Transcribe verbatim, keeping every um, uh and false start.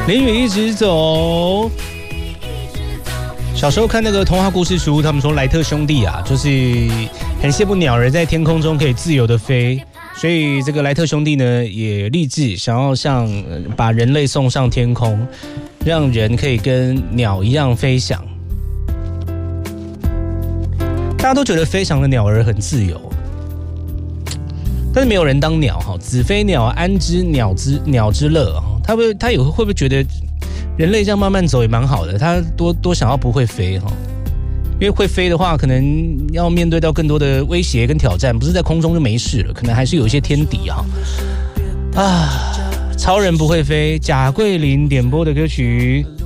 淋雨一直走。小时候看那个童话故事书，他们说莱特兄弟啊，就是很羡慕鸟儿在天空中可以自由的飞，所以这个莱特兄弟呢也立志想要像把人类送上天空，让人可以跟鸟一样飞翔。大家都觉得飞翔的鸟儿很自由，但是没有人当鸟哈，子非鸟，安知鸟之鸟之乐啊？他会他也会不会觉得人类这样慢慢走也蛮好的？他多多想要不会飞哈，因为会飞的话，可能要面对到更多的威胁跟挑战，不是在空中就没事了，可能还是有一些天敌哈。啊，超人不会飞，贾桂林点播的歌曲。